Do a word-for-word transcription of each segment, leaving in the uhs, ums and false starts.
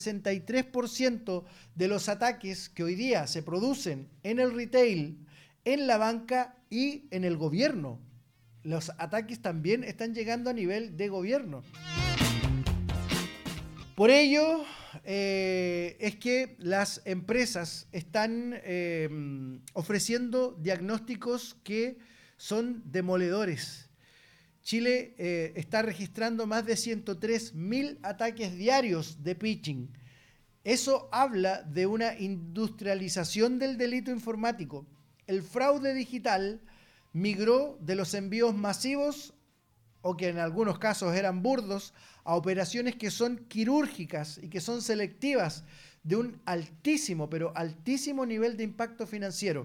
sesenta y tres por ciento de los ataques que hoy día se producen en el retail, en la banca y en el gobierno. Los ataques también están llegando a nivel de gobierno. Por ello, eh, es que las empresas están eh, ofreciendo diagnósticos que son demoledores. Chile eh, está registrando más de ciento tres mil ataques diarios de phishing. Eso habla de una industrialización del delito informático. El fraude digital migró de los envíos masivos, o que en algunos casos eran burdos, a operaciones que son quirúrgicas y que son selectivas, de un altísimo, pero altísimo nivel de impacto financiero.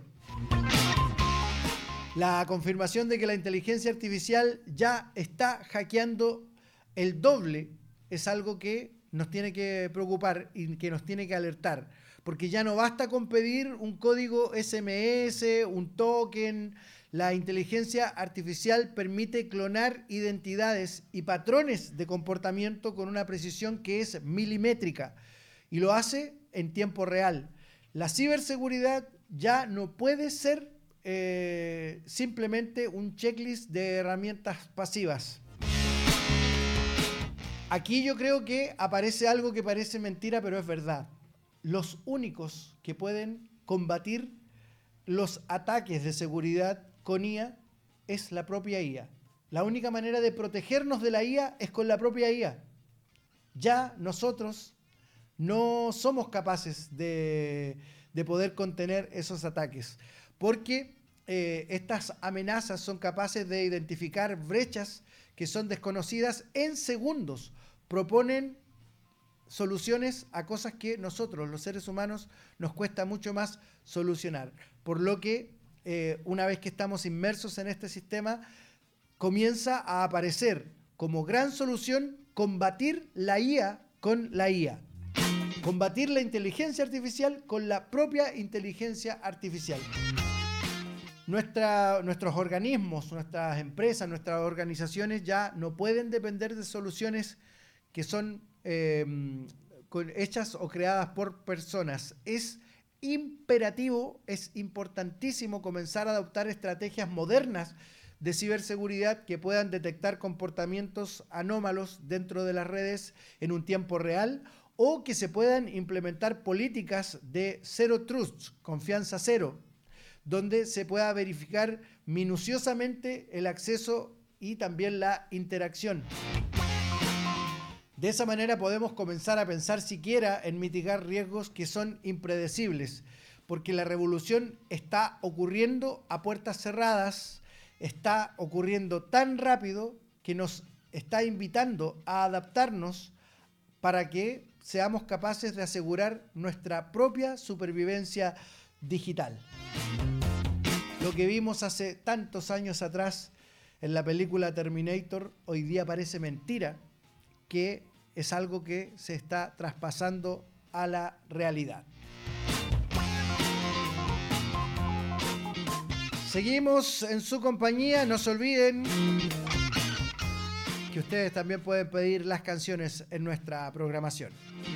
La confirmación de que la inteligencia artificial ya está hackeando el doble es algo que nos tiene que preocupar y que nos tiene que alertar, porque ya no basta con pedir un código ese eme ese, un token. La inteligencia artificial permite clonar identidades y patrones de comportamiento con una precisión que es milimétrica y lo hace en tiempo real. La ciberseguridad ya no puede ser Eh, simplemente un checklist de herramientas pasivas. Aquí yo creo que aparece algo que parece mentira, pero es verdad. Los únicos que pueden combatir los ataques de seguridad con i a es la propia i a. La única manera de protegernos de la i a es con la propia i a. Ya nosotros no somos capaces de, de poder contener esos ataques, porque eh, estas amenazas son capaces de identificar brechas que son desconocidas en segundos. Proponen soluciones a cosas que nosotros, los seres humanos, nos cuesta mucho más solucionar. Por lo que, eh, una vez que estamos inmersos en este sistema, comienza a aparecer como gran solución combatir la i a con la i a. Combatir la inteligencia artificial con la propia inteligencia artificial. Nuestra, nuestros organismos, nuestras empresas, nuestras organizaciones ya no pueden depender de soluciones que son eh, con, hechas o creadas por personas. Es imperativo, es importantísimo comenzar a adoptar estrategias modernas de ciberseguridad que puedan detectar comportamientos anómalos dentro de las redes en un tiempo real, o que se puedan implementar políticas de zero trust, confianza cero, donde se pueda verificar minuciosamente el acceso y también la interacción. De esa manera podemos comenzar a pensar siquiera en mitigar riesgos que son impredecibles, porque la revolución está ocurriendo a puertas cerradas, está ocurriendo tan rápido que nos está invitando a adaptarnos para que seamos capaces de asegurar nuestra propia supervivencia digital. Lo que vimos hace tantos años atrás en la película Terminator, hoy día parece mentira, que es algo que se está traspasando a la realidad. Seguimos en su compañía, no se olviden que ustedes también pueden pedir las canciones en nuestra programación.